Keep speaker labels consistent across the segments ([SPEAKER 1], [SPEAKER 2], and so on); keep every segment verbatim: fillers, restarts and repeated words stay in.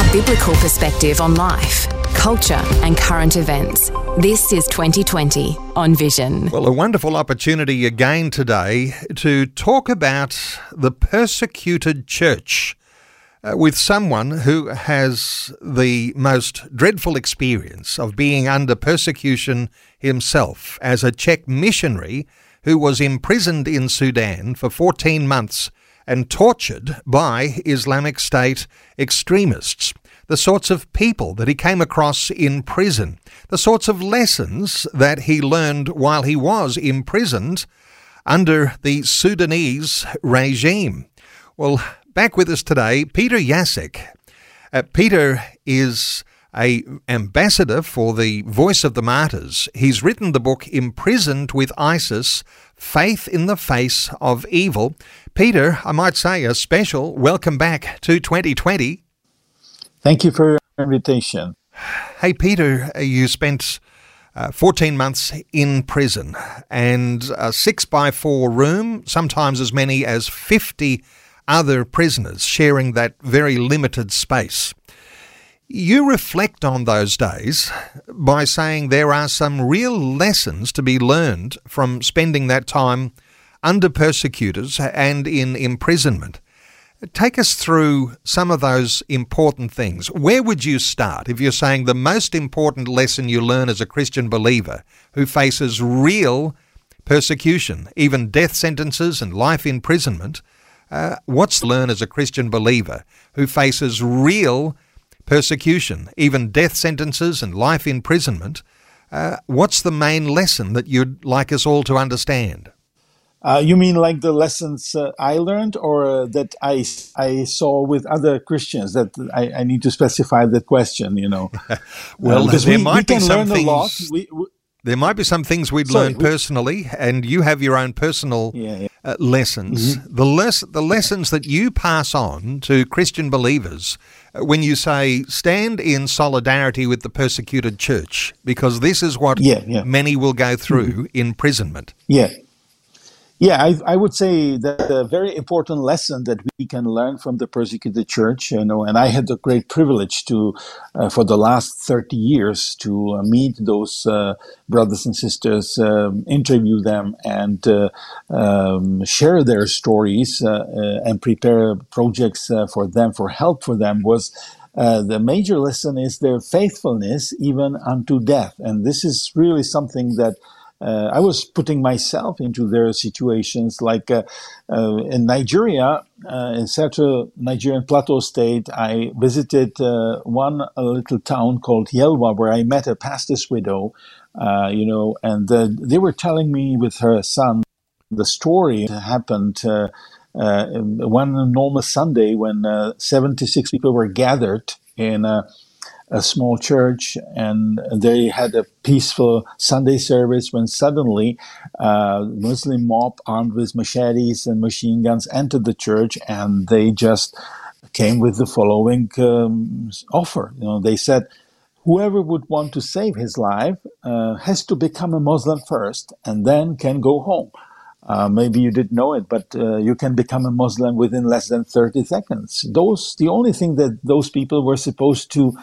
[SPEAKER 1] A biblical perspective on life, culture and current events. This is twenty twenty on Vision.
[SPEAKER 2] Well, a wonderful opportunity again today to talk about the persecuted church uh, with someone who has the most dreadful experience of being under persecution himself as a Czech missionary who was imprisoned in Sudan for fourteen months and tortured by Islamic State extremists. The sorts of people that he came across in prison, the sorts of lessons that he learned while he was imprisoned under the Sudanese regime. Well, back with us today, Peter Jacek. Uh, Peter is a ambassador for the Voice of the Martyrs. He's written the book Imprisoned with ISIS, Faith in the Face of Evil. Peter, I might say a special welcome back to twenty twenty.
[SPEAKER 3] Thank you for your invitation.
[SPEAKER 2] Hey, Peter, you spent uh, fourteen months in prison and a six by four room, sometimes as many as fifty other prisoners sharing that very limited space. You reflect on those days by saying there are some real lessons to be learned from spending that time under persecutors and in imprisonment. Take us through some of those important things. Where would you start if you're saying the most important lesson you learn as a Christian believer who faces real persecution, even death sentences and life imprisonment? Uh, what's learn as a Christian believer who faces real persecution, even death sentences and life imprisonment? Uh, what's the main lesson that you'd like us all to understand?
[SPEAKER 3] Uh, you mean like the lessons uh, I learned or uh, that I, I saw with other Christians? That I, I need to specify that question, you know.
[SPEAKER 2] well,
[SPEAKER 3] uh,
[SPEAKER 2] there
[SPEAKER 3] we,
[SPEAKER 2] might
[SPEAKER 3] we
[SPEAKER 2] be
[SPEAKER 3] can
[SPEAKER 2] some
[SPEAKER 3] learn
[SPEAKER 2] things...
[SPEAKER 3] a lot. We, we,
[SPEAKER 2] There might be some things we'd
[SPEAKER 3] Sorry,
[SPEAKER 2] learn
[SPEAKER 3] we,
[SPEAKER 2] personally, and you have your own personal
[SPEAKER 3] yeah, yeah.
[SPEAKER 2] Uh, lessons. Mm-hmm. The, les- the lessons that you pass on to Christian believers uh, when you say, stand in solidarity with the persecuted church, because this is what
[SPEAKER 3] yeah, yeah.
[SPEAKER 2] many will go through
[SPEAKER 3] mm-hmm.
[SPEAKER 2] imprisonment.
[SPEAKER 3] Yeah. Yeah, I, I would say that a very important lesson that we can learn from the persecuted church, you know, and I had the great privilege to, uh, for the last thirty years, to uh, meet those uh, brothers and sisters, um, interview them, and uh, um, share their stories uh, uh, and prepare projects uh, for them, for help for them, was uh, the major lesson is their faithfulness even unto death. And this is really something that Uh, I was putting myself into their situations, like uh, uh, in Nigeria, uh, in Central Nigerian Plateau State, I visited uh, one a little town called Yelwa, where I met a pastor's widow, uh, you know, and uh, they were telling me with her son the story that happened uh, uh, one normal Sunday when uh, seventy-six people were gathered in a a small church, and they had a peaceful Sunday service when suddenly a Muslim mob armed with machetes and machine guns entered the church, and they just came with the following um, offer. You know, they said, whoever would want to save his life uh, has to become a Muslim first and then can go home. Uh, maybe you didn't know it, but uh, you can become a Muslim within less than thirty seconds. Those, the only thing that those people were supposed to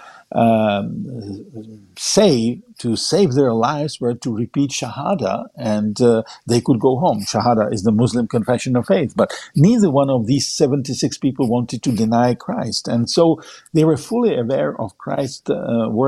[SPEAKER 3] um, say to save their lives were to repeat Shahada, and uh, they could go home. Shahada is the Muslim confession of faith, but neither one of these seventy-six people wanted to deny Christ. And so they were fully aware of Christ's uh, word